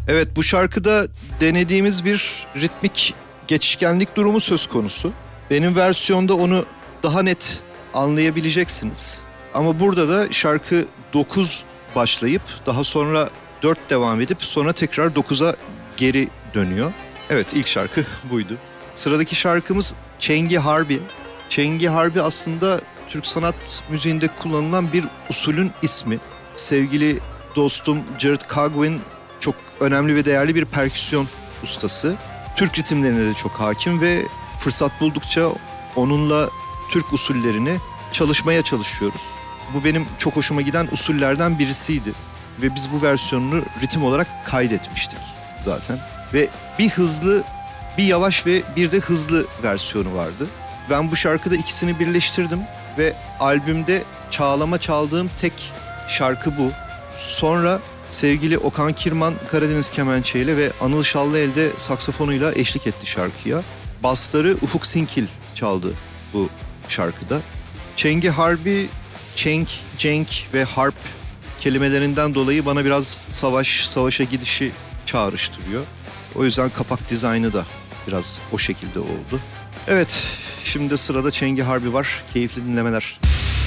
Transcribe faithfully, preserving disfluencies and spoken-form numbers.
Evet, bu şarkıda denediğimiz bir ritmik geçişkenlik durumu söz konusu. Benim versiyonda onu daha net anlayabileceksiniz. Ama burada da şarkı dokuz başlayıp daha sonra dört devam edip sonra tekrar dokuza geri dönüyor. Evet, ilk şarkı buydu. Sıradaki şarkımız Çengi Harbi. Çengi Harbi aslında Türk sanat müziğinde kullanılan bir usulün ismi. Sevgili dostum Jared Cogwin çok önemli ve değerli bir perküsyon ustası. Türk ritimlerine de çok hakim ve fırsat buldukça onunla Türk usullerini çalışmaya çalışıyoruz. Bu benim çok hoşuma giden usullerden birisiydi. Ve biz bu versiyonunu ritim olarak kaydetmiştik zaten. Ve bir hızlı, bir yavaş ve bir de hızlı versiyonu vardı. Ben bu şarkıda ikisini birleştirdim ve albümde çağlama çaldığım tek şarkı bu. Sonra sevgili Okan Kirman Karadeniz kemençeyle ve Anıl Şallıel de saksafonuyla eşlik etti şarkıya. Basları Ufuk Sinkil çaldı bu şarkıda. Çengi Harbi, çenk, cenk ve harp kelimelerinden dolayı bana biraz savaş, savaşa gidişi çağrıştırıyor. O yüzden kapak dizaynı da biraz o şekilde oldu. Evet, şimdi sırada Çengi Harbi var. Keyifli dinlemeler.